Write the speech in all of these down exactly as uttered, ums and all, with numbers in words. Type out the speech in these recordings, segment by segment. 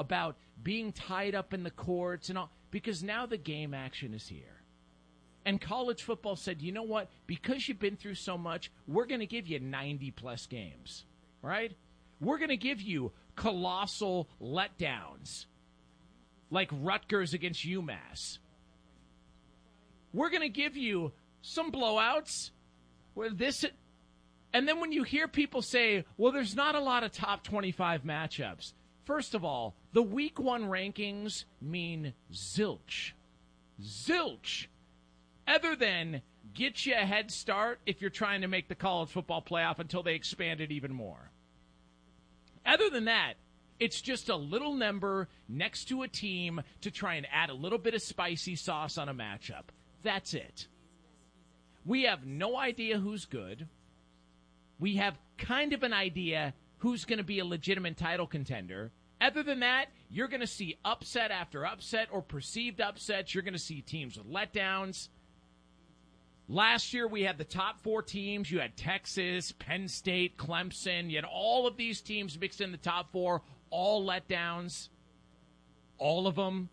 about being tied up in the courts and all, because now the game action is here. And college football said, you know what? Because you've been through so much, we're going to give you ninety-plus games, right? We're going to give you colossal letdowns like Rutgers against UMass. We're going to give you some blowouts where this, and then when you hear people say, well, there's not a lot of top twenty-five matchups. First of all, the week one rankings mean zilch. Zilch. Other than get you a head start if you're trying to make the college football playoff until they expand it even more. Other than that, it's just a little number next to a team to try and add a little bit of spicy sauce on a matchup. That's it. We have no idea who's good. We have kind of an idea who's going to be a legitimate title contender. Other than that, you're going to see upset after upset or perceived upsets. You're going to see teams with letdowns. Last year, we had the top four teams. You had Texas, Penn State, Clemson. You had all of these teams mixed in the top four, all letdowns. All of them.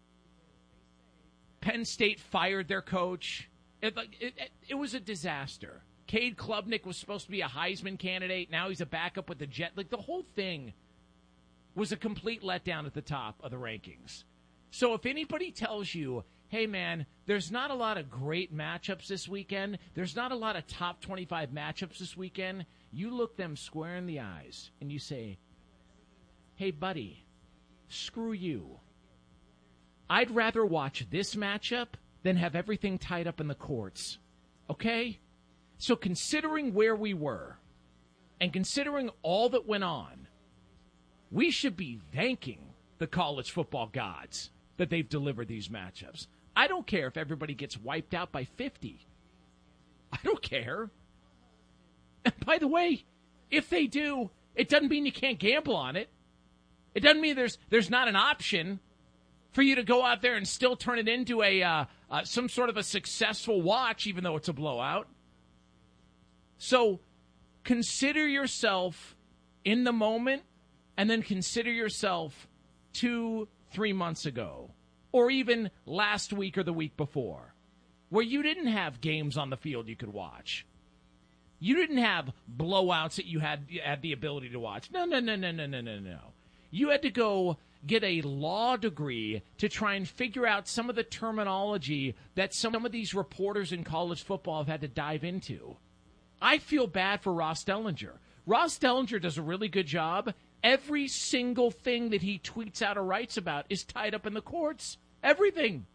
Penn State fired their coach. It, it, it, it was a disaster. Cade Klubnik was supposed to be a Heisman candidate. Now he's a backup with the Jet. Like, the whole thing was a complete letdown at the top of the rankings. So if anybody tells you, hey, man, there's not a lot of great matchups this weekend, there's not a lot of top twenty-five matchups this weekend, you look them square in the eyes and you say, hey, buddy, screw you. I'd rather watch this matchup than have everything tied up in the courts. Okay? So considering where we were and considering all that went on, we should be thanking the college football gods that they've delivered these matchups. I don't care if everybody gets wiped out by fifty. I don't care. And by the way, if they do, it doesn't mean you can't gamble on it. It doesn't mean there's there's not an option for you to go out there and still turn it into a uh, uh, some sort of a successful watch, even though it's a blowout. So consider yourself in the moment, and then consider yourself two, three months ago, or even last week or the week before, where you didn't have games on the field you could watch. You didn't have blowouts that you had, you had the ability to watch. No, no, no, no, no, no, no, no. You had to go get a law degree to try and figure out some of the terminology that some of these reporters in college football have had to dive into. I feel bad for Ross Dellinger. Ross Dellinger does a really good job. Every single thing that he tweets out or writes about is tied up in the courts. Everything.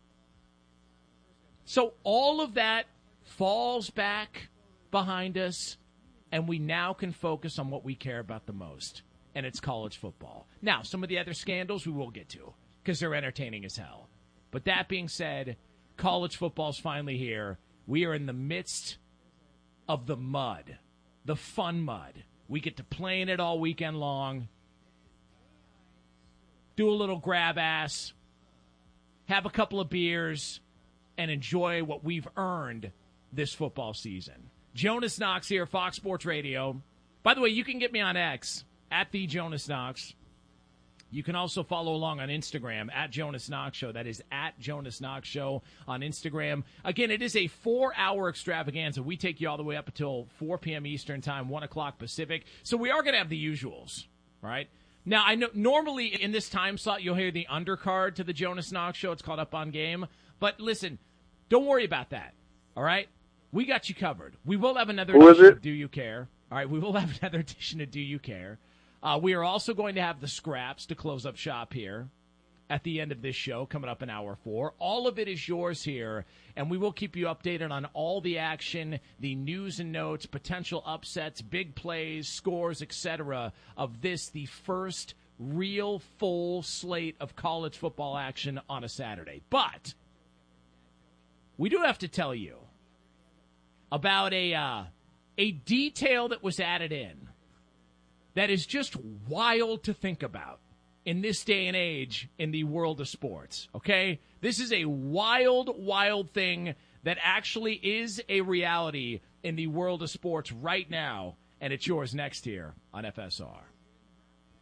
So all of that falls back behind us, and we now can focus on what we care about the most, and it's college football. Now, some of the other scandals we will get to because they're entertaining as hell. But that being said, college football's finally here. We are in the midst of the mud, the fun mud. We get to play in it all weekend long, do a little grab ass, have a couple of beers, and enjoy what we've earned this football season. Jonas Knox here, Fox Sports Radio. By the way, you can get me on X, at the Jonas Knox. You can also follow along on Instagram, at Jonas Knox Show. That is at Jonas Knox Show on Instagram. Again, it is a four-hour extravaganza. We take you all the way up until four p.m. Eastern Time, one o'clock Pacific. So we are going to have the usuals, right? Now, I know normally in this time slot, you'll hear the undercard to the Jonas Knox Show. It's called Up on Game. But listen, don't worry about that, all right? We got you covered. We will have another Who edition is it? of Do You Care. All right, we will have another edition of Do You Care. Uh, we are also going to have the scraps to close up shop here at the end of this show, coming up in hour four. All of it is yours here, and we will keep you updated on all the action, the news and notes, potential upsets, big plays, scores, et cetera of this, the first real full slate of college football action on a Saturday. But we do have to tell you about a uh, a detail that was added in that is just wild to think about in this day and age in the world of sports, okay? This is a wild, wild thing that actually is a reality in the world of sports right now, and it's yours next here on F S R.